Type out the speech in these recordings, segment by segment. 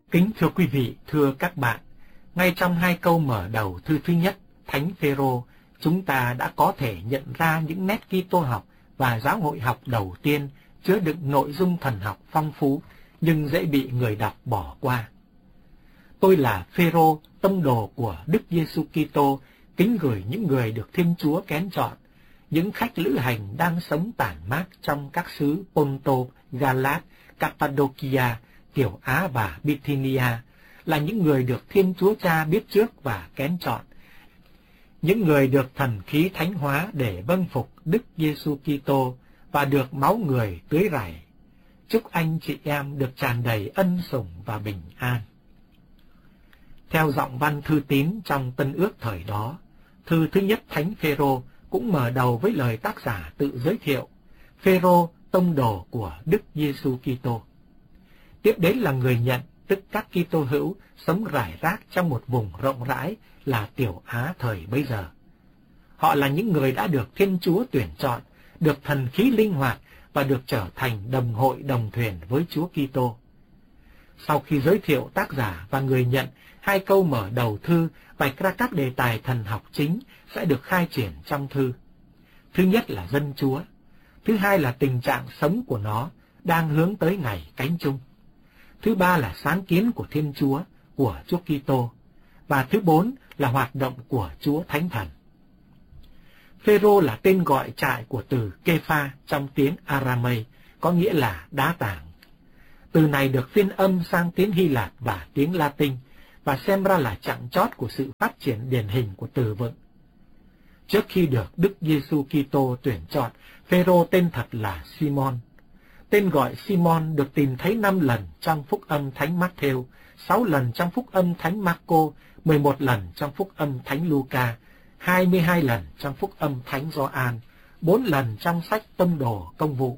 Kính thưa quý vị, thưa các bạn, ngay trong hai câu mở đầu thư thứ nhất, Thánh Phêrô, chúng ta đã có thể nhận ra những nét Kitô học và giáo hội học đầu tiên chứa đựng nội dung thần học phong phú nhưng dễ bị người đọc bỏ qua. Tôi là Phêrô, tông đồ của Đức Giêsu Kitô, kính gửi những người được Thiên Chúa kén chọn, những khách lữ hành đang sống tản mát trong các xứ Ponto, Galat, Cappadocia, Tiểu Á và Bithynia, là những người được Thiên Chúa Cha biết trước và kén chọn, những người được thần khí thánh hóa để vâng phục Đức Giêsu Kitô và được máu người tưới rải. Chúc anh chị em được tràn đầy ân sủng và bình an. Theo giọng văn thư tín trong Tân Ước thời đó, thư thứ nhất Thánh Phêrô cũng mở đầu với lời tác giả tự giới thiệu: Phêrô, tông đồ của Đức Giêsu Kitô. Tiếp đến là người nhận, tức các Kitô hữu sống rải rác trong một vùng rộng rãi là Tiểu Á thời bấy giờ. Họ là những người đã được Thiên Chúa tuyển chọn, được thần khí linh hoạt và được trở thành đồng hội đồng thuyền với Chúa Kitô. Sau khi giới thiệu tác giả và người nhận, hai câu mở đầu thư vạch ra các đề tài thần học chính sẽ được khai triển trong thư. Thứ nhất là dân Chúa, thứ hai là tình trạng sống của nó đang hướng tới ngày cánh chung, thứ ba là sáng kiến của Thiên Chúa, của Chúa Kitô, và thứ bốn là hoạt động của Chúa Thánh Thần. Phêrô là tên gọi trại của từ Kepha trong tiếng Aramay, có nghĩa là đá tảng. Từ này được phiên âm sang tiếng Hy Lạp và tiếng Latin, và xem ra là chặng chót của sự phát triển điển hình của từ vựng. Trước khi được Đức Giêsu Kitô tuyển chọn, Phêrô tên thật là Simon. Tên gọi Simon được tìm thấy 5 lần trong Phúc âm Thánh Matthew, 6 lần trong Phúc âm Thánh Marco, 11 lần trong Phúc âm Thánh Luca, 22 lần trong Phúc âm Thánh Gioan, 4 lần trong sách Tông đồ Công vụ,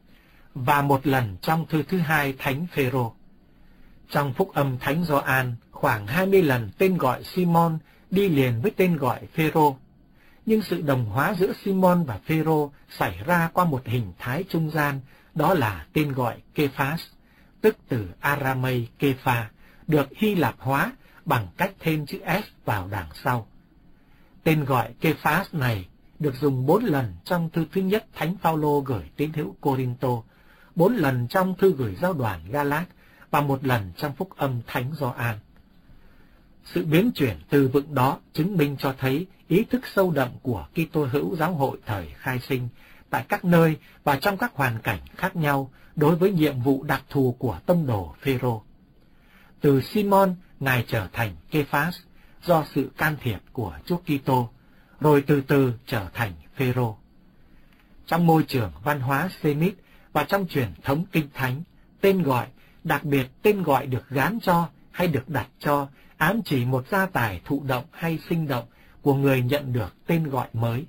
và 1 lần trong thư thứ hai Thánh Phêrô. Trong Phúc âm Thánh Gioan, khoảng 20 lần tên gọi Simon đi liền với tên gọi Phêrô. Nhưng sự đồng hóa giữa Simon và Phêrô xảy ra qua một hình thái trung gian, đó là tên gọi Kephas, tức từ Aramay Kepha, được Hy Lạp hóa bằng cách thêm chữ S vào đằng sau. Tên gọi Kephas này được dùng 4 lần trong thư thứ nhất Thánh Phaolô gửi tín hữu Cô-rinh-tô, 4 lần trong thư gửi giáo đoàn Galat và 1 lần trong Phúc âm Thánh Gioan. Sự biến chuyển từ vựng đó chứng minh cho thấy ý thức sâu đậm của Kitô hữu giáo hội thời khai sinh tại các nơi và trong các hoàn cảnh khác nhau đối với nhiệm vụ đặc thù của tông đồ Phêrô. Từ Simon, Ngài trở thành Kephas do sự can thiệp của Chúa Kitô, rồi từ từ trở thành Phêrô. Trong môi trường văn hóa Semit và trong truyền thống Kinh Thánh, tên gọi, đặc biệt tên gọi được gán cho hay được đặt cho, ám chỉ một gia tài thụ động hay sinh động của người nhận được tên gọi mới.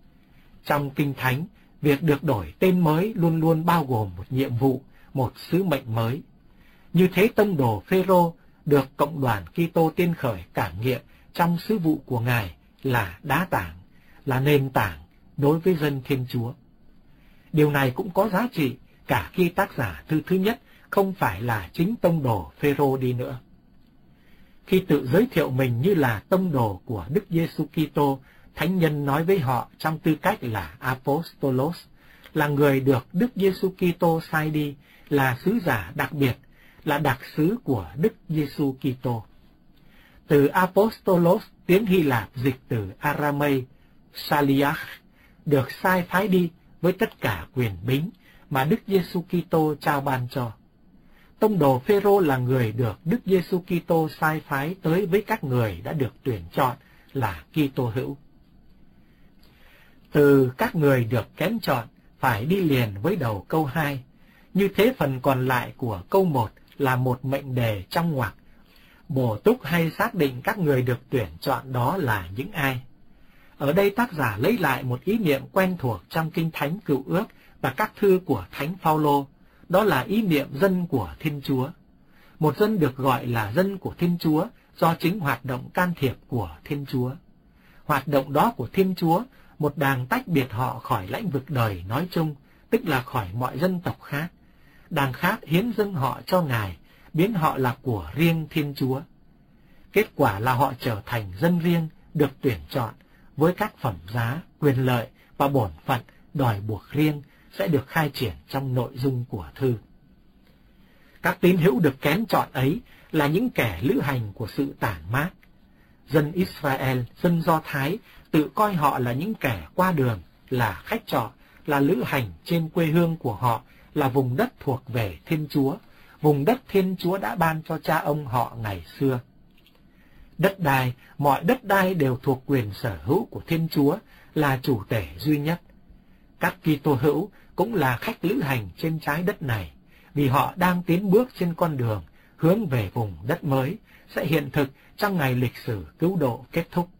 Trong Kinh Thánh, việc được đổi tên mới luôn luôn bao gồm một nhiệm vụ, một sứ mệnh mới. Như thế tông đồ Phêrô được cộng đoàn Kitô tiên khởi cảm nghiệm trong sứ vụ của Ngài là đá tảng, là nền tảng đối với dân Thiên Chúa. Điều này cũng có giá trị cả khi tác giả thư thứ nhất không phải là chính tông đồ Phêrô đi nữa. Khi tự giới thiệu mình như là tông đồ của Đức Giêsu Kitô, thánh nhân nói với họ trong tư cách là Apostolos, là người được Đức Giêsu Kitô sai đi, là sứ giả đặc biệt, là đặc sứ của Đức Giêsu Kitô. Từ Apostolos, tiếng Hy Lạp dịch từ Aramay, Shaliach, được sai phái đi với tất cả quyền bính mà Đức Giêsu Kitô trao ban cho. Tông đồ Phêrô là người được Đức Giêsu Kitô sai phái tới với các người đã được tuyển chọn là Kitô hữu. Từ các người được kén chọn phải đi liền với đầu câu 2. Như thế phần còn lại của câu 1 là một mệnh đề trong ngoặc, bổ túc hay xác định các người được tuyển chọn đó là những ai. Ở đây tác giả lấy lại một ý niệm quen thuộc trong Kinh Thánh Cựu Ước và các thư của Thánh Phaolô, đó là ý niệm dân của Thiên Chúa. Một dân được gọi là dân của Thiên Chúa do chính hoạt động can thiệp của Thiên Chúa. Hoạt động đó của Thiên Chúa, một đàng tách biệt họ khỏi lãnh vực đời nói chung, tức là khỏi mọi dân tộc khác. Đàng khác hiến dâng họ cho Ngài biến họ là của riêng Thiên Chúa. Kết quả là họ trở thành dân riêng, được tuyển chọn, với các phẩm giá, quyền lợi và bổn phận đòi buộc riêng sẽ được khai triển trong nội dung của thư. Các tín hữu được kén chọn ấy là những kẻ lữ hành của sự tản mát. Dân Israel, dân Do Thái tự coi họ là những kẻ qua đường, là khách trọ, là lữ hành trên quê hương của họ, là vùng đất thuộc về Thiên Chúa, vùng đất Thiên Chúa đã ban cho cha ông họ ngày xưa. Đất đai, mọi đất đai đều thuộc quyền sở hữu của Thiên Chúa, là chủ tể duy nhất. Các Kitô hữu cũng là khách lữ hành trên trái đất này, vì họ đang tiến bước trên con đường hướng về vùng đất mới, sẽ hiện thực trong ngày lịch sử cứu độ kết thúc.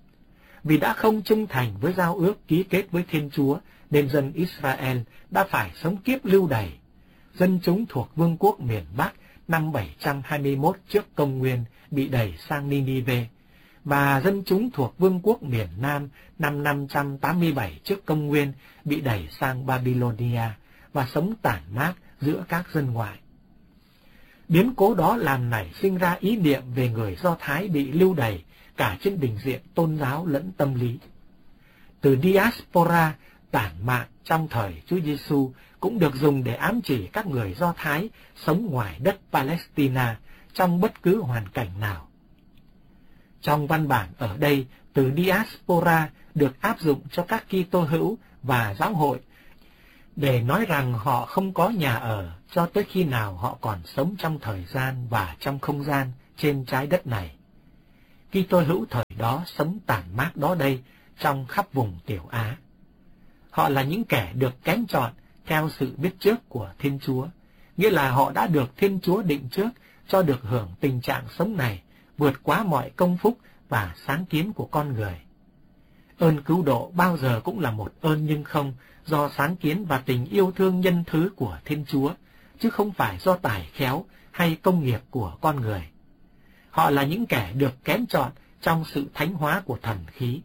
Vì đã không trung thành với giao ước ký kết với Thiên Chúa, nên dân Israel đã phải sống kiếp lưu đày. Dân chúng thuộc vương quốc miền Bắc năm 721 trước công nguyên bị đẩy sang Ninive, và dân chúng thuộc vương quốc miền Nam năm 587 trước công nguyên bị đẩy sang Babylonia và sống tản mát giữa các dân ngoại. Biến cố đó làm nảy sinh ra ý niệm về người Do Thái bị lưu đày cả trên bình diện tôn giáo lẫn tâm lý. Từ diaspora, tản mạn trong thời Chúa Giêsu cũng được dùng để ám chỉ các người Do Thái sống ngoài đất Palestine trong bất cứ hoàn cảnh nào. Trong văn bản ở đây, từ diaspora được áp dụng cho các Kitô hữu và giáo hội để nói rằng họ không có nhà ở cho tới khi nào họ còn sống trong thời gian và trong không gian trên trái đất này. Kitô hữu thời đó sống tản mát đó đây trong khắp vùng Tiểu Á. Họ là những kẻ được kén chọn theo sự biết trước của Thiên Chúa, nghĩa là họ đã được Thiên Chúa định trước cho được hưởng tình trạng sống này vượt quá mọi công phúc và sáng kiến của con người. Ơn cứu độ bao giờ cũng là một ơn nhưng không do sáng kiến và tình yêu thương nhân thứ của Thiên Chúa, chứ không phải do tài khéo hay công nghiệp của con người. Họ là những kẻ được kén chọn trong sự thánh hóa của thần khí.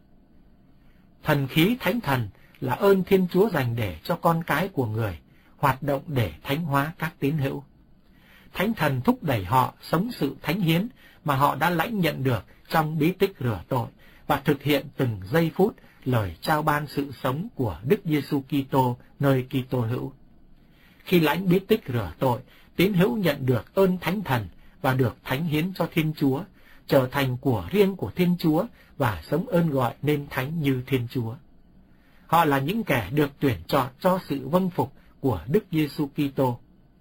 Thần khí thánh thần là ơn Thiên Chúa dành để cho con cái của người, hoạt động để thánh hóa các tín hữu. Thánh thần thúc đẩy họ sống sự thánh hiến mà họ đã lãnh nhận được trong bí tích rửa tội và thực hiện từng giây phút lời trao ban sự sống của Đức Giêsu Kitô nơi Kitô hữu. Khi lãnh bí tích rửa tội, tín hữu nhận được ơn thánh thần và được thánh hiến cho Thiên Chúa, trở thành của riêng của Thiên Chúa và sống ơn gọi nên thánh như Thiên Chúa. Họ là những kẻ được tuyển chọn cho sự vâng phục của Đức Giêsu Kitô.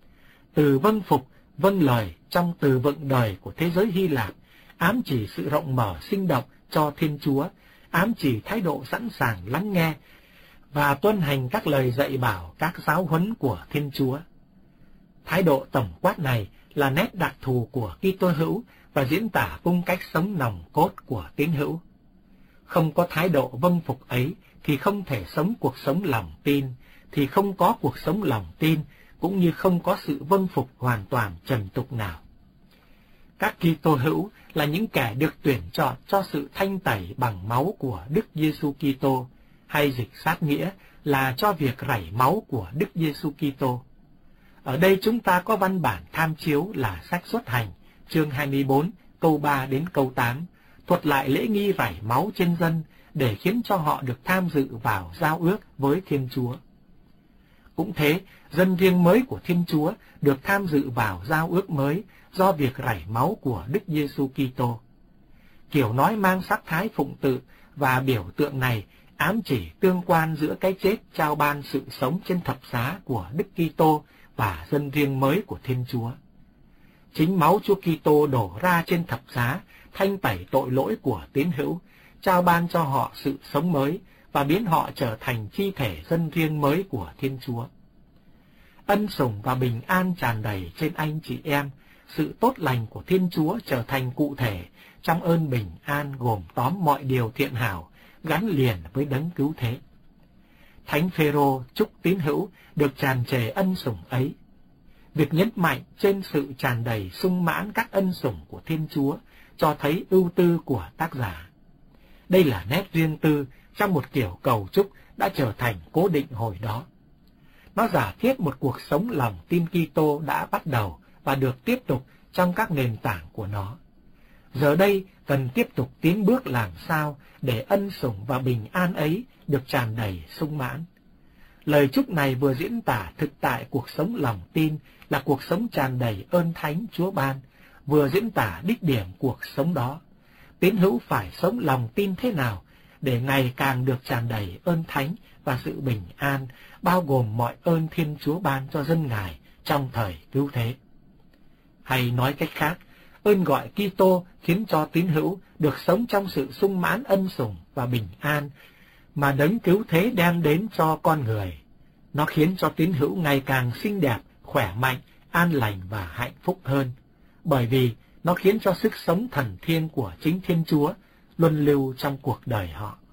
Từ vâng phục, vâng lời trong từ vựng đời của thế giới Hy Lạp ám chỉ sự rộng mở sinh động cho Thiên Chúa, ám chỉ thái độ sẵn sàng lắng nghe và tuân hành các lời dạy bảo, các giáo huấn của Thiên Chúa. Thái độ tổng quát này là nét đặc thù của Kitô hữu và diễn tả cung cách sống nòng cốt của tín hữu. Không có thái độ vâng phục ấy thì không thể sống cuộc sống lòng tin, thì không có cuộc sống lòng tin, cũng như không có sự vâng phục hoàn toàn trần tục nào. Các Kitô hữu là những kẻ được tuyển chọn cho sự thanh tẩy bằng máu của Đức Giêsu Kitô, hay dịch sát nghĩa là cho việc rảy máu của Đức Giêsu Kitô. Ở đây chúng ta có văn bản tham chiếu là sách Xuất Hành, chương 24, câu 3 đến câu 8, thuật lại lễ nghi rảy máu trên dân để khiến cho họ được tham dự vào giao ước với Thiên Chúa. Cũng thế, dân riêng mới của Thiên Chúa được tham dự vào giao ước mới do việc rảy máu của Đức Giêsu Kitô. Kiểu nói mang sắc thái phụng tự và biểu tượng này ám chỉ tương quan giữa cái chết trao ban sự sống trên thập giá của Đức Kitô và dân riêng mới của Thiên Chúa. Chính máu Chúa Kitô đổ ra trên thập giá thanh tẩy tội lỗi của tín hữu, trao ban cho họ sự sống mới và biến họ trở thành chi thể dân riêng mới của Thiên Chúa. Ân sủng và bình an tràn đầy trên anh chị em, sự tốt lành của Thiên Chúa trở thành cụ thể trong ơn bình an gồm tóm mọi điều thiện hảo, gắn liền với đấng cứu thế. Thánh Phêrô chúc tín hữu được tràn trề ân sủng ấy. Việc nhấn mạnh trên sự tràn đầy sung mãn các ân sủng của Thiên Chúa cho thấy ưu tư của tác giả. Đây là nét riêng tư trong một kiểu cầu chúc đã trở thành cố định hồi đó. Nó giả thiết một cuộc sống lòng tin Kitô đã bắt đầu và được tiếp tục trong các nền tảng của nó. Giờ đây cần tiếp tục tiến bước làm sao để ân sủng và bình an ấy được tràn đầy sung mãn. Lời chúc này vừa diễn tả thực tại cuộc sống lòng tin là cuộc sống tràn đầy ơn thánh Chúa ban, vừa diễn tả đích điểm cuộc sống đó. Tín hữu phải sống lòng tin thế nào để ngày càng được tràn đầy ơn thánh và sự bình an, bao gồm mọi ơn Thiên Chúa ban cho dân Ngài trong thời cứu thế. Hay nói cách khác, ơn gọi Kitô khiến cho tín hữu được sống trong sự sung mãn ân sủng và bình an mà đấng cứu thế đem đến cho con người. Nó khiến cho tín hữu ngày càng xinh đẹp, khỏe mạnh, an lành và hạnh phúc hơn, bởi vì nó khiến cho sức sống thần thiêng của chính Thiên Chúa luân lưu trong cuộc đời họ.